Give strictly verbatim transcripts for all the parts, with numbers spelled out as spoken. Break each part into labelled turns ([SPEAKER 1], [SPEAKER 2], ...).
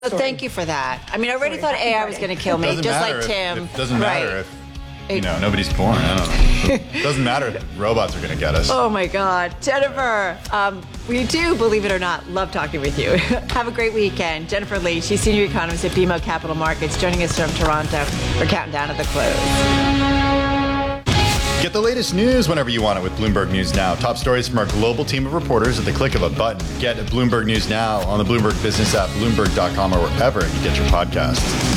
[SPEAKER 1] So thank you for that. I mean, I already Sorry, thought A I was going to kill me,
[SPEAKER 2] doesn't
[SPEAKER 1] just like
[SPEAKER 2] if,
[SPEAKER 1] Tim.
[SPEAKER 2] It doesn't
[SPEAKER 1] right.
[SPEAKER 2] matter if, you know, nobody's born. I don't know. It doesn't matter if robots are going to get us.
[SPEAKER 1] Oh, my God. Jennifer, um, we do, believe it or not, love talking with you. Have a great weekend. Jennifer Lee, she's Senior Economist at B M O Capital Markets, joining us from Toronto. We're counting down to the close.
[SPEAKER 2] Get the latest news whenever you want it with Bloomberg News Now. Top stories from our global team of reporters at the click of a button. Get Bloomberg News Now on the Bloomberg Business app, Bloomberg dot com, or wherever you get your podcasts.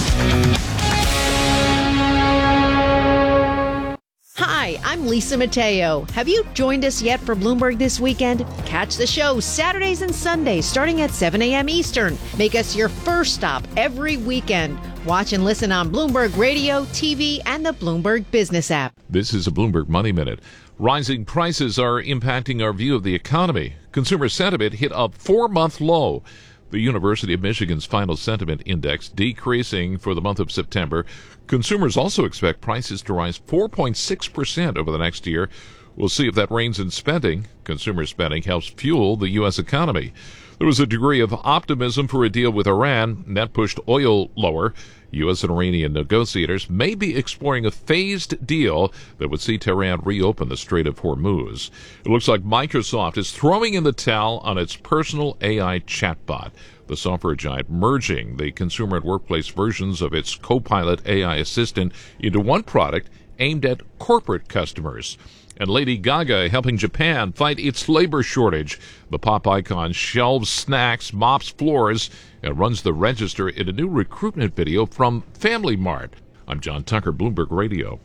[SPEAKER 3] Hi, I'm Lisa Mateo. Have you joined us yet for Bloomberg This Weekend? Catch the show Saturdays and Sundays starting at seven a.m. Eastern. Make us your first stop every weekend. Watch and listen on Bloomberg Radio, T V, and the Bloomberg Business app.
[SPEAKER 4] This is a Bloomberg Money Minute. Rising prices are impacting our view of the economy. Consumer sentiment hit a four-month low. The University of Michigan's final sentiment index decreasing for the month of September. Consumers also expect prices to rise four point six percent over the next year. We'll see if that reins in spending. Consumer spending helps fuel the U S economy. There was a degree of optimism for a deal with Iran, and that pushed oil lower. U S and Iranian negotiators may be exploring a phased deal that would see Tehran reopen the Strait of Hormuz. It looks like Microsoft is throwing in the towel on its personal A I chatbot. The software giant merging the consumer and workplace versions of its Copilot A I assistant into one product aimed at corporate customers. And Lady Gaga helping Japan fight its labor shortage. The pop icon shelves snacks, mops floors, and runs the register in a new recruitment video from Family Mart. I'm John Tucker, Bloomberg Radio.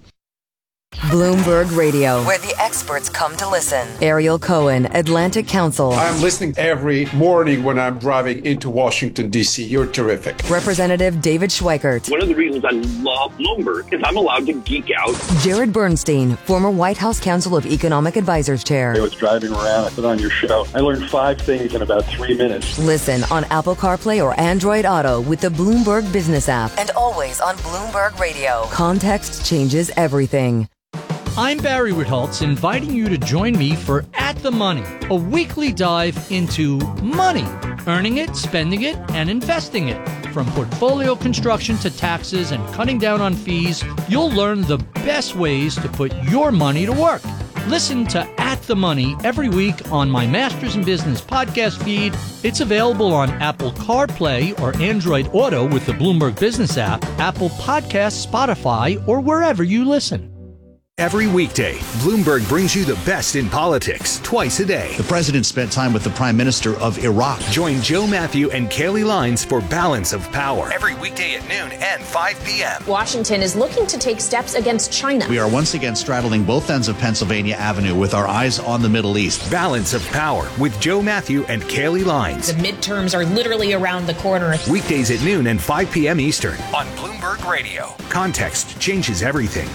[SPEAKER 5] Bloomberg Radio, where the experts come to listen. Ariel Cohen, Atlantic Council.
[SPEAKER 6] I'm listening every morning when I'm driving into Washington, D C. You're terrific.
[SPEAKER 5] Representative David Schweikert.
[SPEAKER 7] One of the reasons I love Bloomberg is I'm allowed to geek out.
[SPEAKER 5] Jared Bernstein, former White House Council of Economic Advisors Chair.
[SPEAKER 8] I was driving around, I put on your show. I learned five things in about three minutes.
[SPEAKER 5] Listen on Apple CarPlay or Android Auto with the Bloomberg Business app. And always on Bloomberg Radio. Context changes everything.
[SPEAKER 9] I'm Barry Ritholtz, inviting you to join me for At the Money, a weekly dive into money, earning it, spending it, and investing it. From portfolio construction to taxes and cutting down on fees, you'll learn the best ways to put your money to work. Listen to At the Money every week on my Masters in Business podcast feed. It's available on Apple CarPlay or Android Auto with the Bloomberg Business app, Apple Podcasts, Spotify, or wherever you listen.
[SPEAKER 10] Every weekday, Bloomberg brings you the best in politics twice a day.
[SPEAKER 11] The president spent time with the prime minister of Iraq.
[SPEAKER 10] Join Joe Matthew and Kaylee Lines for Balance of Power. Every weekday at noon and five p.m.
[SPEAKER 12] Washington is looking to take steps against China.
[SPEAKER 11] We are once again straddling both ends of Pennsylvania Avenue with our eyes on the Middle East.
[SPEAKER 10] Balance of Power with Joe Matthew and Kaylee Lines.
[SPEAKER 12] The midterms are literally around the corner.
[SPEAKER 10] Weekdays at noon and five p.m. Eastern on Bloomberg Radio. Context changes everything.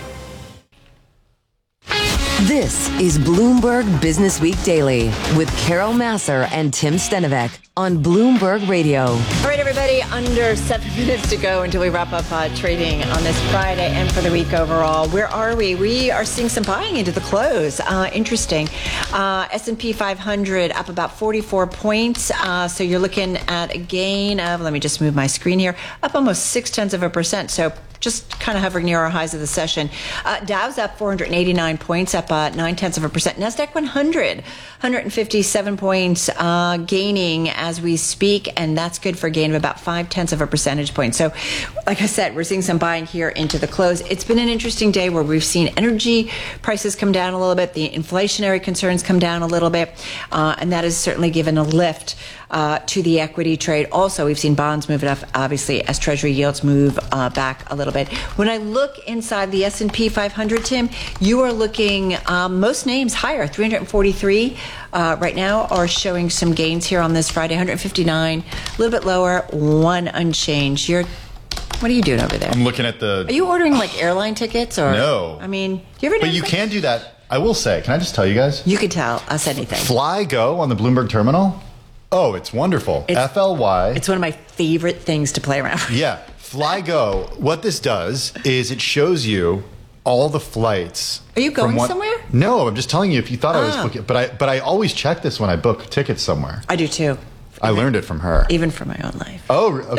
[SPEAKER 5] This is Bloomberg Business Week Daily with Carol Massar and Tim Stenovec on Bloomberg Radio.
[SPEAKER 1] All right, everybody, under seven minutes to go until we wrap up uh, trading on this Friday and for the week overall. Where are we? We are seeing some buying into the close. Uh, interesting. Uh, S and P five hundred up about forty-four points. Uh, so you're looking at a gain of, let me just move my screen here, up almost six tenths of a percent. So just kind of hovering near our highs of the session. Uh, Dow's up four hundred eighty-nine points, up uh, nine tenths of a percent. NASDAQ one hundred, one hundred fifty-seven points, uh, gaining as we speak, and that's good for a gain of about five tenths of a percentage point. So, like I said, we're seeing some buying here into the close. It's been an interesting day where we've seen energy prices come down a little bit, the inflationary concerns come down a little bit, uh, and that has certainly given a lift Uh, to the equity trade. Also, we've seen bonds move it up, obviously, as Treasury yields move uh, back a little bit. When I look inside the S and P five hundred, Tim, you are looking, um, most names higher. three hundred forty-three uh, right now are showing some gains here on this Friday. one hundred fifty-nine, a little bit lower, one unchanged. You're What are you doing over there?
[SPEAKER 2] I'm looking at the...
[SPEAKER 1] Are you ordering, like, airline tickets? Or
[SPEAKER 2] No.
[SPEAKER 1] I mean, do you ever
[SPEAKER 2] But you can do that. I will say, can I just tell you guys?
[SPEAKER 1] You could tell us anything.
[SPEAKER 2] FlyGo on the Bloomberg terminal? Oh, it's wonderful. It's, F L Y.
[SPEAKER 1] It's one of my favorite things to play around with.
[SPEAKER 2] Yeah. FlyGo, what this does is it shows you all the flights.
[SPEAKER 1] Are you going
[SPEAKER 2] one,
[SPEAKER 1] somewhere?
[SPEAKER 2] No, I'm just telling you if you thought
[SPEAKER 1] oh.
[SPEAKER 2] I was booking. But I, but I always check this when I book tickets somewhere.
[SPEAKER 1] I do too.
[SPEAKER 2] I learned it from her.
[SPEAKER 1] Even for my own life.
[SPEAKER 2] Oh, okay.